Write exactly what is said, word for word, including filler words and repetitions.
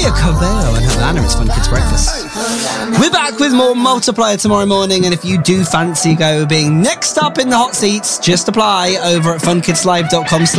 Camila Cabello and Havana. It's Fun Kids Breakfast. We're back with more Multiplier tomorrow morning, and if you do fancy go being next up in the hot seats, just apply over at funkidslive dot com.